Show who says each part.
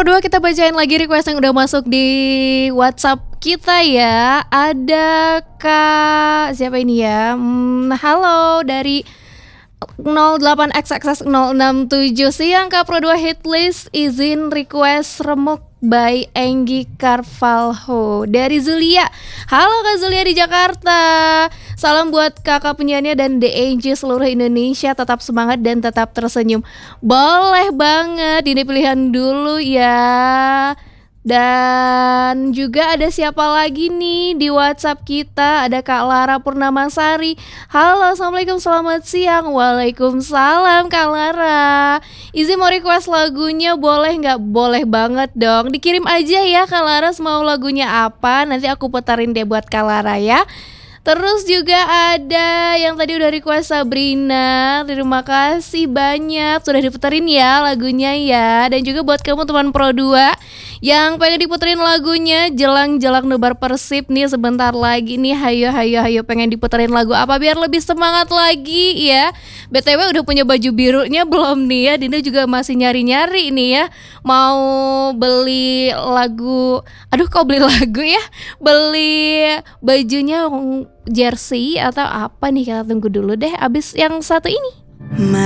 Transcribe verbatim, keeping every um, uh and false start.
Speaker 1: Pro dua kita bacain lagi request yang udah masuk di WhatsApp kita ya. Ada Kak siapa ini ya? Hmm, halo dari nol delapan x x x nol enam tujuh. Siang Kak Pro dua Hitlist, izin request remuk by Enggi Carvalho dari Zulia. Halo Kak Zulia di Jakarta. Salam buat kakak penyanyi dan D J seluruh Indonesia. Tetap semangat dan tetap tersenyum. Boleh banget, ini pilihan dulu ya. Dan juga ada siapa lagi nih di WhatsApp kita? Ada Kak Lara Purnamasari. Halo, assalamualaikum, selamat siang. Waalaikumsalam Kak Lara. Izin mau request lagunya, boleh nggak? Boleh banget dong. Dikirim aja ya Kak Lara, mau lagunya apa? Nanti aku putarin deh buat Kak Lara ya. Terus juga ada yang tadi udah request Sabrina. Terima kasih banyak sudah diputerin ya lagunya ya. Dan juga buat kamu teman Pro dua yang pengen diputerin lagunya jelang-jelang nobar Persib nih sebentar lagi nih. Hayo hayo hayo pengen diputerin lagu apa biar lebih semangat lagi ya. B T W udah punya baju birunya belum nih ya? Dinda juga masih nyari-nyari nih ya. Mau beli lagu. Aduh kok beli lagu ya? Beli bajunya jersey atau apa nih, kita tunggu dulu deh abis yang satu ini.